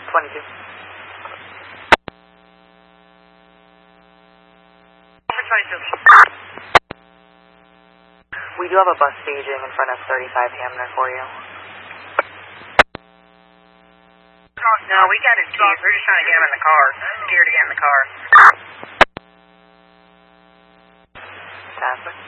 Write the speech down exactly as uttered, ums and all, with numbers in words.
twenty-two. twenty-two. We do have a bus staging in front of thirty-five Hamner for you. No, we got his keys. We're just trying to get him in the car. Scared to get in the car. Fantastic.